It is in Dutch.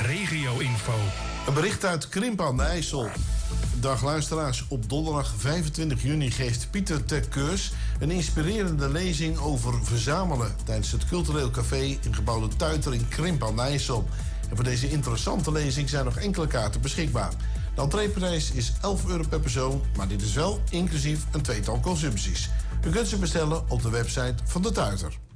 regio-info. Een bericht uit Krimpen aan de IJssel. Dag luisteraars, op donderdag 25 juni geeft Pieter ter Keurs een inspirerende lezing over verzamelen tijdens het Cultureel Café in gebouw De Tuiter in Krimpen aan de IJssel. En voor deze interessante lezing zijn nog enkele kaarten beschikbaar. De entreeprijs is €11 per persoon, maar dit is wel inclusief een tweetal consumpties. U kunt ze bestellen op de website van De Tuiter.